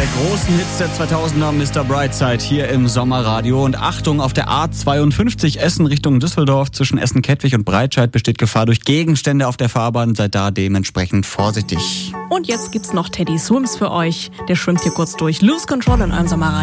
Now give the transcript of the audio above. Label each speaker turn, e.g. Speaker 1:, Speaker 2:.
Speaker 1: der großen Hits der 2000er, Mr. Brightside hier im Sommerradio. Und Achtung, auf der A52 Essen Richtung Düsseldorf zwischen Essen-Kettwig und Breitscheid besteht Gefahr durch Gegenstände auf der Fahrbahn. Seid da dementsprechend vorsichtig.
Speaker 2: Und jetzt gibt's noch Teddy Swims für euch. Der schwimmt hier kurz durch. Lose Control in eurem Sommerradio.